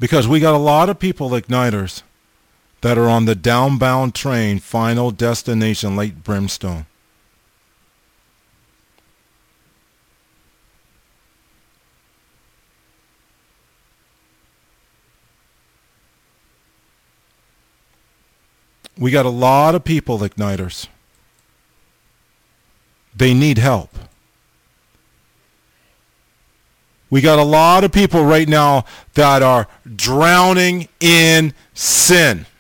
Because we got a lot of people, igniters, that are on the downbound train, final destination, Lake Brimstone. We got a lot of people, igniters. They need help. We got a lot of people right now that are drowning in sin.